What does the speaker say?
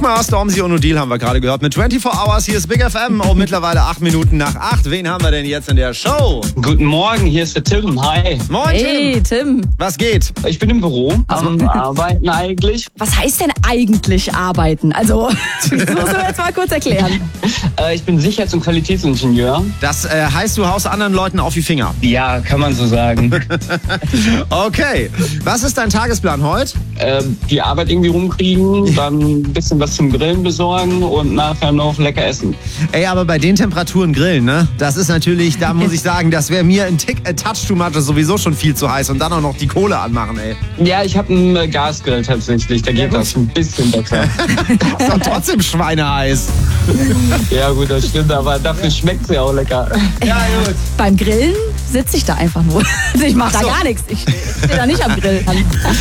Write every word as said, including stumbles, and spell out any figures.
Enigma, Stormzy und Odile haben wir gerade gehört mit vierundzwanzig Hours. Hier ist Big F M um mittlerweile acht Minuten nach acht. Wen haben wir denn jetzt in der Show? Guten Morgen, hier ist der Tim. Hi. Moin, Hey, Tim. Tim. Was geht? Ich bin im Büro am Arbeiten eigentlich. Was heißt denn eigentlich arbeiten? Also, das musst du jetzt mal kurz erklären. Äh, ich bin Sicherheits- und Qualitätsingenieur. Das äh, heißt, du haust anderen Leuten auf die Finger. Ja, kann man so sagen. Okay. Was ist dein Tagesplan heute? äh, die Arbeit irgendwie rumkriegen, dann ein bisschen was zum Grillen besorgen und nachher noch lecker essen. Ey, aber bei den Temperaturen grillen, ne? Das ist natürlich, da muss ich sagen, das wäre mir ein Tick, a touch too much, das ist sowieso schon viel zu heiß und dann auch noch die Kohle anmachen, ey. Ja, ich habe einen äh, Gasgrill tatsächlich, da geht Ja, das ein bisschen besser. Ist doch trotzdem schweineheiß. Ja gut, das stimmt, aber dafür schmeckt es ja auch lecker. Ja, gut. Beim Grillen sitze ich da einfach nur. Ich mache Ach so. da gar nichts. Ich stehe da nicht am Grill.